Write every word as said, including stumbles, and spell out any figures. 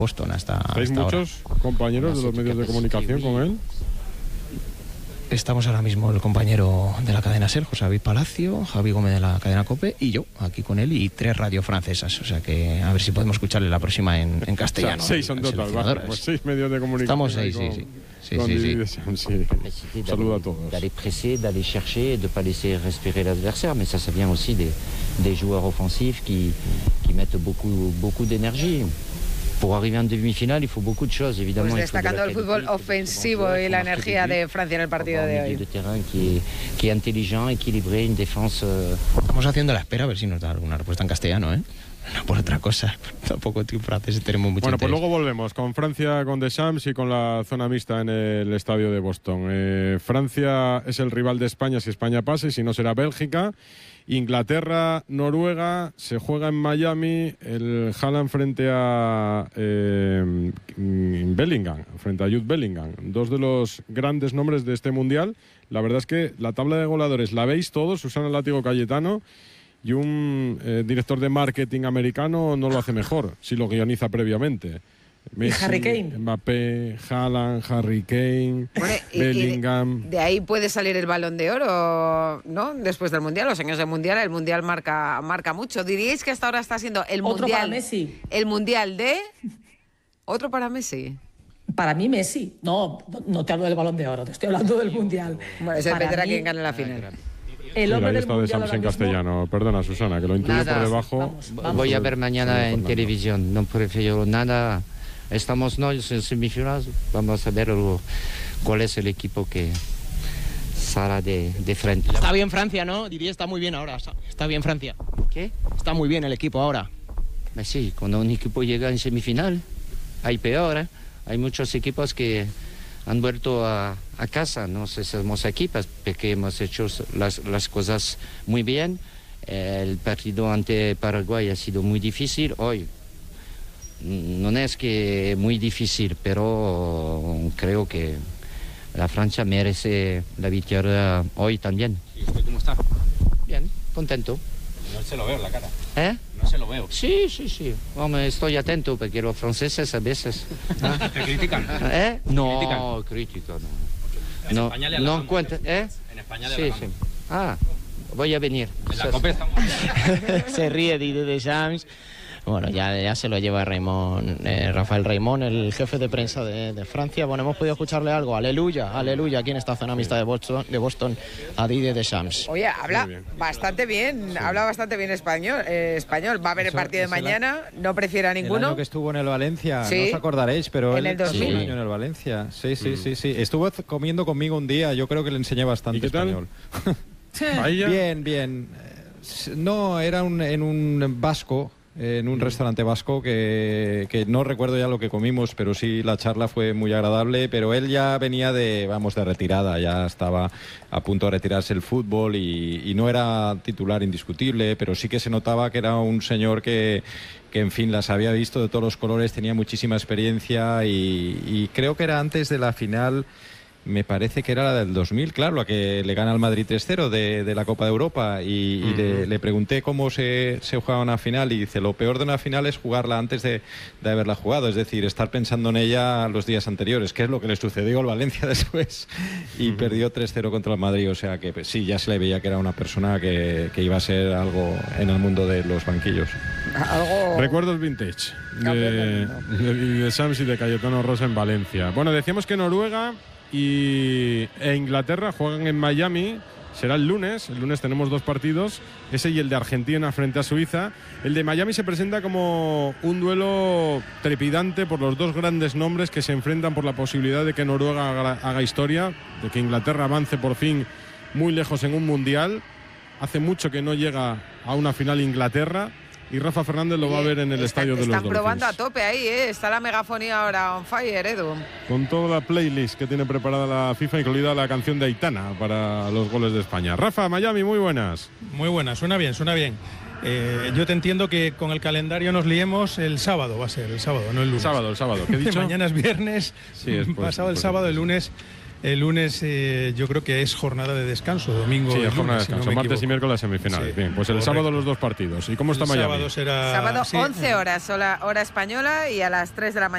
Boston hasta, ¿Estáis hasta muchos ahora. compañeros de los medios de comunicación con él? Estamos ahora mismo el compañero de la cadena SER, José David Palacio, Javi Gómez de la cadena COPE y yo, aquí con él, y tres radios francesas. O sea que a ver si podemos escucharle la próxima en, en castellano. O sea, seis son total, bajo, pues seis medios de comunicación. Estamos seis, con, sí, sí. sí, con sí, Didier sí. Deschamps, sí. Saludo a todos. D'aller presser, d'aller chercher, de ne pas laisser respirer l'adversaire, mais ça, ça vient aussi des, des joueurs offensifs qui, qui mettent beaucoup, beaucoup d'énergie. Pour arriver en demi-finale, il faut beaucoup de choses, évidemment. Pues destacando el fútbol ofensivo y la energía de Francia en el partido de hoy. De terrain qui est, qui est intelligent, équilibré, une défense. Estamos haciendo la espera a ver si nos da alguna respuesta en castellano, ¿eh? No por otra cosa. Tampoco tío francés tenemos mucho Bueno, interés. pues luego volvemos con Francia, con Deschamps y con la zona mixta en el estadio de Boston. Eh, Francia es el rival de España si España pasa, y si no será Bélgica. Inglaterra, Noruega, se juega en Miami, el Haaland frente a eh, Bellingham, frente a Jude Bellingham, dos de los grandes nombres de este mundial. La verdad es que la tabla de goleadores la veis todos, Susana Látigo Cayetano, y un eh, director de marketing americano no lo hace mejor si lo guioniza previamente. Messi, y Harry Kane, Mbappé, Haaland, Harry Kane, bueno, y, Bellingham. Y de, de ahí puede salir el Balón de Oro, ¿no? Después del Mundial, los años del Mundial, el Mundial marca, marca mucho. ¿Diríais que hasta ahora está siendo el Otro Mundial? para Messi. El Mundial de... ¿Otro para Messi? Para mí Messi. No, no te hablo del Balón de Oro, te estoy hablando del Mundial. Bueno, eso Para dependerá mí, quién gane la final. El Mira, hombre ahí del está Mundial Deschamps ahora en mismo. castellano. Perdona, Susana, que lo intuyo Nada. por debajo. Vamos, vamos. Voy a ver mañana en televisión, no prefiero nada. Estamos no en semifinales, vamos a ver lo, cuál es el equipo que sale de, de frente. Está bien Francia, ¿no? Diría está muy bien ahora. Está bien Francia. ¿Qué? Está muy bien el equipo ahora. Pues sí, cuando un equipo llega en semifinal, hay peor, ¿eh? Hay muchos equipos que han vuelto a, a casa, no sé si somos equipos, porque hemos hecho las, las cosas muy bien. El partido ante Paraguay ha sido muy difícil. Hoy no es que muy difícil, pero creo que la Francia merece la victoria hoy también. ¿Y usted cómo está? Bien, contento. No se lo veo en la cara. ¿Eh? No se lo veo. Sí, sí, sí. Hombre, estoy atento porque los franceses a veces... ¿Ah? ¿Te critican? ¿Eh? No, ¿Critican? crítica, no. En no, España le no halagamos. cuenta, ¿eh? En España le Sí, halagamos. sí. Ah, voy a venir. En la COPE estamos... Se ríe Didier Deschamps. Bueno, ya, ya se lo lleva Raymond, eh, Rafael Raymond, el jefe de prensa de, de Francia. Bueno, hemos podido escucharle algo. Aleluya, aleluya, aquí en esta zona mixta de Boston, de Boston a Didier Deschamps. Oye, habla Muy bien. bastante bien, sí. habla bastante bien español. Eh, español. Va a haber Eso, el partido de es el mañana, no prefiere a El ninguno. año que estuvo en el Valencia, Sí. no os acordaréis, pero En él el dos mil. estuvo un año en el Valencia. Sí, sí, sí, sí. Estuvo c- comiendo conmigo un día, yo creo que le enseñé bastante ¿Y qué tal? español. Paella. Bien, bien. Eh, s- No, era un, en un vasco, en un restaurante vasco que, que no recuerdo ya lo que comimos, pero sí la charla fue muy agradable, pero él ya venía de, vamos, de retirada, ya estaba a punto de retirarse el fútbol y, y no era titular indiscutible, pero sí que se notaba que era un señor que, que en fin, las había visto de todos los colores, tenía muchísima experiencia y, y creo que era antes de la final. Me parece que era la del dos mil, claro, la que le gana al Madrid tres cero de, de la Copa de Europa. Y, y le, le pregunté cómo se, se jugaba una final y dice, lo peor de una final es jugarla antes de, de haberla jugado. Es decir, estar pensando en ella los días anteriores, que es lo que le sucedió al Valencia después. Y uh-huh. perdió tres cero contra el Madrid. O sea que pues, sí, ya se le veía que era una persona que, que iba a ser algo en el mundo de los banquillos. Algo... Recuerdos vintage de, de, de Sams y de Cayetano Rosa en Valencia. Bueno, decíamos que Noruega y e Inglaterra juegan en Miami. Será el lunes. El lunes tenemos dos partidos, ese y el de Argentina frente a Suiza. El de Miami se presenta como un duelo trepidante por los dos grandes nombres que se enfrentan por la posibilidad de que Noruega haga, haga historia, de que Inglaterra avance por fin muy lejos en un mundial. Hace mucho que no llega a una final Inglaterra. Y Rafa Fernández lo va a ver en el Está, estadio de los Están Dolphins. probando a tope ahí, ¿eh? Está la megafonía ahora on fire, Edu. Con toda la playlist que tiene preparada la FIFA, incluida la canción de Aitana para los goles de España. Rafa, Miami, muy buenas. Muy buenas, suena bien, suena bien. Eh, yo te entiendo que con el calendario nos liemos el sábado, va a ser el sábado, no el lunes. Sábado, el sábado. ¿Qué he dicho? Mañana es viernes, sí, es pues, pasado el pues, sábado, el lunes... El lunes eh, yo creo que es jornada de descanso, domingo. Sí, es jornada de lunes, descanso, si no martes equivoco. y miércoles semifinales. Sí, bien, pues el correcto. sábado los dos partidos. ¿Y cómo está el Miami? Sábado será Sábado sí. once horas, hora, hora española, y a las tres de la mañana.